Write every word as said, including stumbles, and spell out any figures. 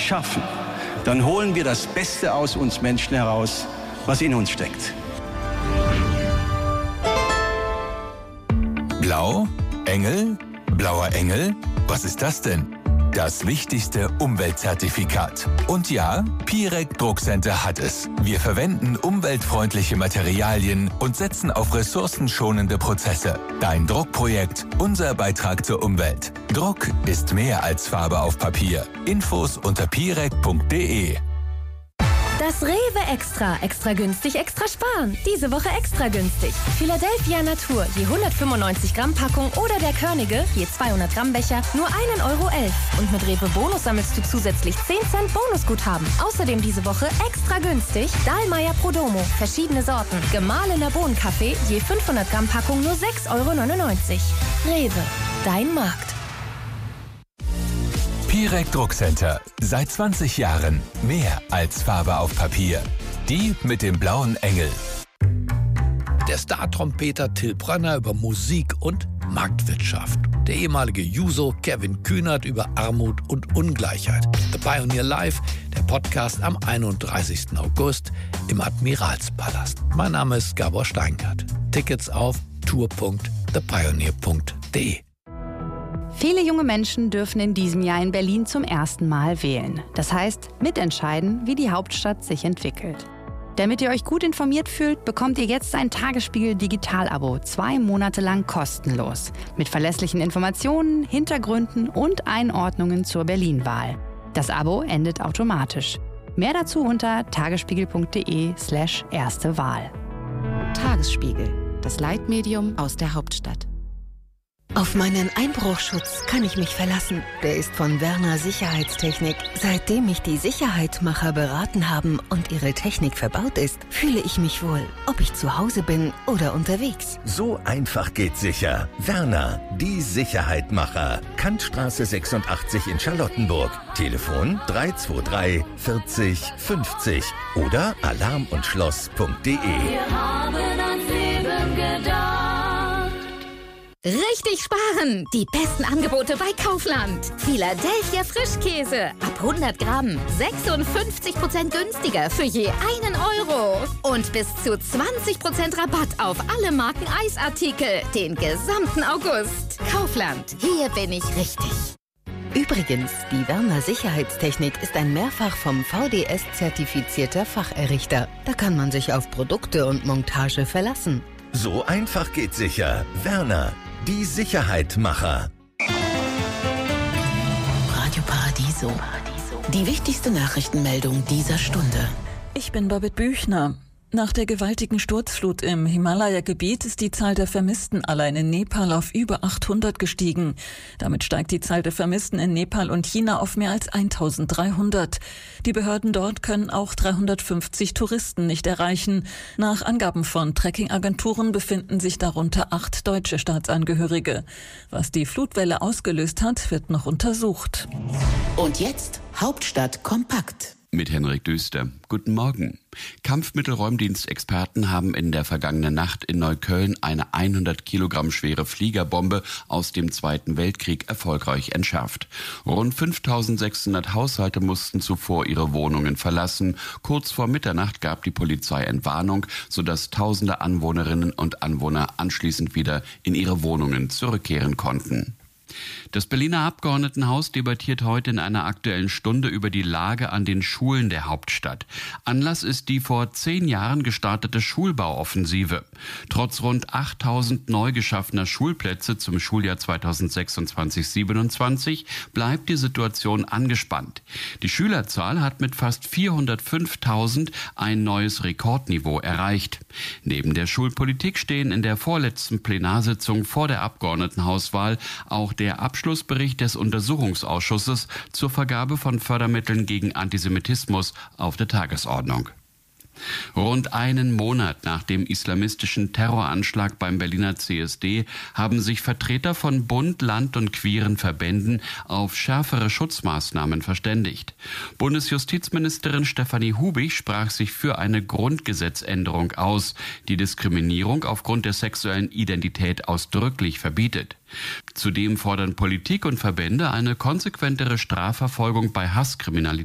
schaffen, dann holen wir das Beste aus uns Menschen heraus, was in uns steckt. Blau? Engel? Blauer Engel? Was ist das denn? Das wichtigste Umweltzertifikat. Und ja, Pirec Druckcenter hat es. Wir verwenden umweltfreundliche Materialien und setzen auf ressourcenschonende Prozesse. Dein Druckprojekt, unser Beitrag zur Umwelt. Druck ist mehr als Farbe auf Papier. Infos unter pirec punkt de. Das Rewe Extra. Extra günstig, extra sparen. Diese Woche extra günstig. Philadelphia Natur, je hundertfünfundneunzig Gramm Packung oder der Körnige, je zweihundert Gramm Becher, nur ein Euro elf. Und mit Rewe Bonus sammelst du zusätzlich zehn Cent Bonusguthaben. Außerdem diese Woche extra günstig Dahlmeier Prodomo, verschiedene Sorten. Gemahlener Bohnenkaffee, je fünfhundert Gramm Packung nur sechs Euro neunundneunzig. Rewe, dein Markt. Pirec Druckcenter. Seit zwanzig Jahren mehr als Farbe auf Papier. Die mit dem blauen Engel. Der Star-Trompeter Till Brönner über Musik und Marktwirtschaft. Der ehemalige Juso Kevin Kühnert über Armut und Ungleichheit. The Pioneer Live, der Podcast am einunddreißigsten August im Admiralspalast. Mein Name ist Gabor Steingart. Tickets auf tour punkt the pioneer punkt de. Viele junge Menschen dürfen in diesem Jahr in Berlin zum ersten Mal wählen. Das heißt, mitentscheiden, wie die Hauptstadt sich entwickelt. Damit ihr euch gut informiert fühlt, bekommt ihr jetzt ein Tagesspiegel-Digital-Abo, zwei Monate lang kostenlos. Mit verlässlichen Informationen, Hintergründen und Einordnungen zur Berlin-Wahl. Das Abo endet automatisch. Mehr dazu unter tagesspiegel punkt de slash erste Wahl. Tagesspiegel, das Leitmedium aus der Hauptstadt. Auf meinen Einbruchschutz kann ich mich verlassen. Der ist von Werner Sicherheitstechnik. Seitdem mich die Sicherheitmacher beraten haben und ihre Technik verbaut ist, fühle ich mich wohl, ob ich zu Hause bin oder unterwegs. So einfach geht sicher. Werner, die Sicherheitmacher. Kantstraße sechsundachtzig in Charlottenburg. Telefon drei zwei drei vierzig fünfzig oder alarm und schloss punkt de. Wir haben ans Leben gedacht. Richtig sparen! Die besten Angebote bei Kaufland. Philadelphia Frischkäse. Ab hundert Gramm. sechsundfünfzig Prozent günstiger für je einen Euro. Und bis zu zwanzig Prozent Rabatt auf alle Marken Eisartikel. Den gesamten August. Kaufland. Hier bin ich richtig. Übrigens, die Werner Sicherheitstechnik ist ein mehrfach vom V D S-zertifizierter Facherrichter. Da kann man sich auf Produkte und Montage verlassen. So einfach geht sicher. Werner, die Sicherheitmacher. Radio Paradiso. Die wichtigste Nachrichtenmeldung dieser Stunde. Ich bin Babette Büchner. Nach der gewaltigen Sturzflut im Himalaya-Gebiet ist die Zahl der Vermissten allein in Nepal auf über achthundert gestiegen. Damit steigt die Zahl der Vermissten in Nepal und China auf mehr als eintausenddreihundert. Die Behörden dort können auch dreihundertfünfzig Touristen nicht erreichen. Nach Angaben von Trekkingagenturen befinden sich darunter acht deutsche Staatsangehörige. Was die Flutwelle ausgelöst hat, wird noch untersucht. Und jetzt Hauptstadt kompakt. Mit Henrik Düster. Guten Morgen. Kampfmittelräumdienstexperten haben in der vergangenen Nacht in Neukölln eine hundert Kilogramm schwere Fliegerbombe aus dem Zweiten Weltkrieg erfolgreich entschärft. Rund fünftausendsechshundert Haushalte mussten zuvor ihre Wohnungen verlassen. Kurz vor Mitternacht gab die Polizei Entwarnung, sodass tausende Anwohnerinnen und Anwohner anschließend wieder in ihre Wohnungen zurückkehren konnten. Das Berliner Abgeordnetenhaus debattiert heute in einer Aktuellen Stunde über die Lage an den Schulen der Hauptstadt. Anlass ist die vor zehn Jahren gestartete Schulbauoffensive. Trotz rund achttausend neu geschaffener Schulplätze zum Schuljahr zweitausendsechsundzwanzig siebenundzwanzig bleibt die Situation angespannt. Die Schülerzahl hat mit fast vierhundertfünftausend ein neues Rekordniveau erreicht. Neben der Schulpolitik stehen in der vorletzten Plenarsitzung vor der Abgeordnetenhauswahl auch der Abschlussbericht des Untersuchungsausschusses zur Vergabe von Fördermitteln gegen Antisemitismus auf der Tagesordnung. Rund einen Monat nach dem islamistischen Terroranschlag beim Berliner C S D haben sich Vertreter von Bund, Land und queeren Verbänden auf schärfere Schutzmaßnahmen verständigt. Bundesjustizministerin Stefanie Hubig sprach sich für eine Grundgesetzänderung aus, die Diskriminierung aufgrund der sexuellen Identität ausdrücklich verbietet. Zudem fordern Politik und Verbände eine konsequentere Strafverfolgung bei Hasskriminalität